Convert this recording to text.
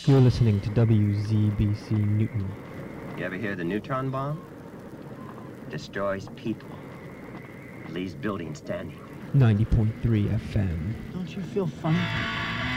You're listening to WZBC Newton. You ever hear the neutron bomb? Destroys people. Leaves buildings standing. 90.3 FM. Don't you feel funny?